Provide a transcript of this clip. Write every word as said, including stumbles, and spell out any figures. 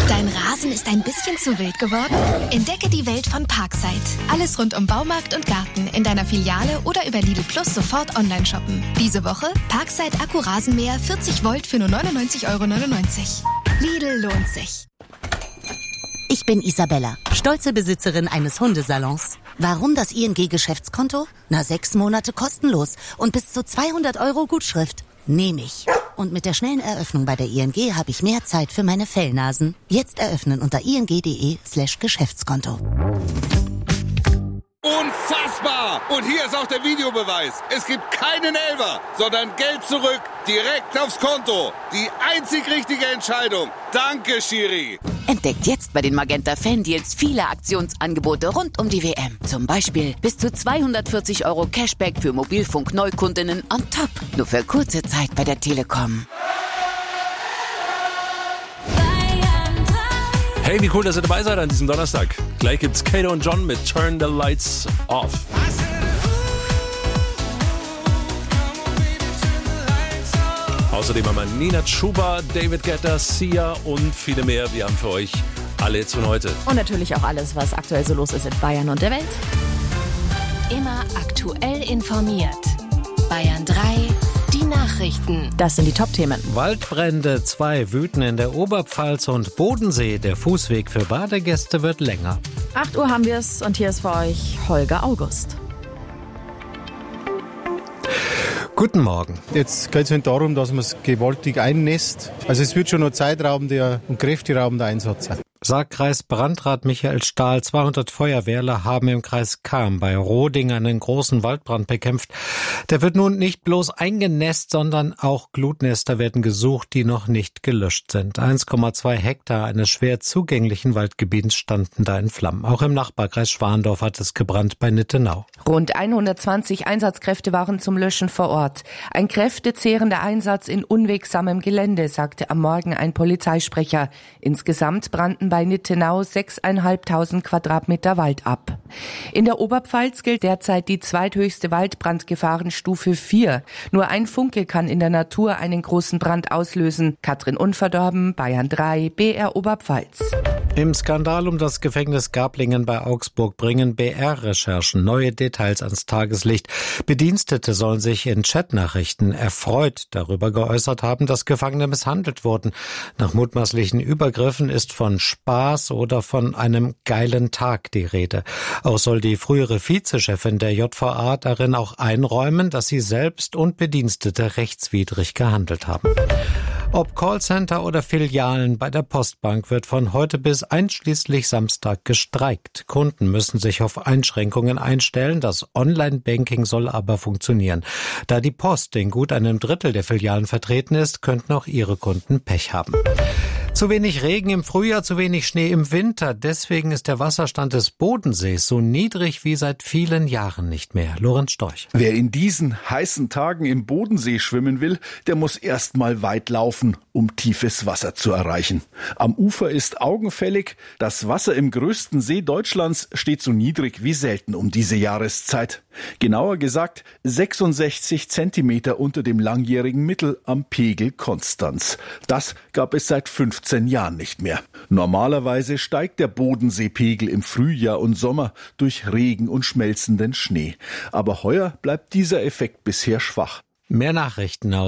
Dein Rasen ist ein bisschen zu wild geworden? Entdecke die Welt von Parkside. Alles rund um Baumarkt und Garten in deiner Filiale oder über Lidl Plus sofort online shoppen. Diese Woche Parkside Akku-Rasenmäher vierzig Volt für nur neunundneunzig Euro neunundneunzig. Lidl lohnt sich. Ich bin Isabella, stolze Besitzerin eines Hundesalons. Warum das I N G-Geschäftskonto? Na, sechs Monate kostenlos und bis zu zweihundert Euro Gutschrift. Nehme ich. Und mit der schnellen Eröffnung bei der I N G habe ich mehr Zeit für meine Fellnasen. Jetzt eröffnen unter ing.de slash Geschäftskonto. Unfassbar! Und hier ist auch der Videobeweis. Es gibt keinen Elfer, sondern Geld zurück, direkt aufs Konto. Die einzig richtige Entscheidung. Danke, Schiri. Entdeckt jetzt bei den Magenta Fan Deals viele Aktionsangebote rund um die W M. Zum Beispiel bis zu zweihundertvierzig Euro Cashback für Mobilfunk-Neukundinnen on top. Nur für kurze Zeit bei der Telekom. Hey, wie cool, dass ihr dabei seid an diesem Donnerstag. Gleich gibt's Kato und John mit Turn the Lights Off. Außerdem haben wir Nina Chuba, David Guetta, Sia und viele mehr. Wir haben für euch alle Hits von heute. Und natürlich auch alles, was aktuell so los ist in Bayern und der Welt. Immer aktuell informiert. Bayern drei, die Nachrichten. Das sind die Top-Themen. Waldbrände zwei wüten in der Oberpfalz und Bodensee. Der Fußweg für Badegäste wird länger. acht Uhr haben wir es und hier ist für euch Holger August. Guten Morgen. Jetzt geht es nicht darum, dass man es gewaltig einnässt. Also es wird schon noch zeitraubender und kräfteraubender Einsatz sein. Sagt Kreisbrandrat Michael Stahl, zweihundert Feuerwehrler haben im Kreis Cham bei Roding einen großen Waldbrand bekämpft. Der wird nun nicht bloß eingenässt, sondern auch Glutnester werden gesucht, die noch nicht gelöscht sind. eins Komma zwei Hektar eines schwer zugänglichen Waldgebiets standen da in Flammen. Auch im Nachbarkreis Schwandorf hat es gebrannt bei Nittenau. Rund hundertzwanzig Einsatzkräfte waren zum Löschen vor Ort. Ein kräftezehrender Einsatz in unwegsamem Gelände, sagte am Morgen ein Polizeisprecher. Insgesamt brannten bei Nittenau sechstausendfünfhundert Quadratmeter Wald ab. In der Oberpfalz gilt derzeit die zweithöchste Waldbrandgefahrenstufe vier. Nur ein Funke kann in der Natur einen großen Brand auslösen. Katrin Unverdorben, Bayern drei, B R Oberpfalz. Im Skandal um das Gefängnis Gablingen bei Augsburg bringen B R-Recherchen neue Details ans Tageslicht. Bedienstete sollen sich in Chatnachrichten erfreut darüber geäußert haben, dass Gefangene misshandelt wurden. Nach mutmaßlichen Übergriffen ist von Spaß oder von einem geilen Tag die Rede. Auch soll die frühere Vizechefin der J V A darin auch einräumen, dass sie selbst und Bedienstete rechtswidrig gehandelt haben. Ob Callcenter oder Filialen bei der Postbank wird von heute bis einschließlich Samstag gestreikt. Kunden müssen sich auf Einschränkungen einstellen. Das Online-Banking soll aber funktionieren. Da die Post in gut einem Drittel der Filialen vertreten ist, könnten auch ihre Kunden Pech haben. Zu wenig Regen im Frühjahr, zu wenig Schnee im Winter. Deswegen ist der Wasserstand des Bodensees so niedrig wie seit vielen Jahren nicht mehr. Lorenz Storch. Wer in diesen heißen Tagen im Bodensee schwimmen will, der muss erst mal weit laufen, um tiefes Wasser zu erreichen. Am Ufer ist augenfällig, das Wasser im größten See Deutschlands steht so niedrig wie selten um diese Jahreszeit. Genauer gesagt sechsundsechzig Zentimeter unter dem langjährigen Mittel am Pegel Konstanz. Das gab es seit fünfzehn Jahren nicht mehr. Normalerweise steigt der Bodenseepegel im Frühjahr und Sommer durch Regen und schmelzenden Schnee. Aber heuer bleibt dieser Effekt bisher schwach. Mehr Nachrichten aus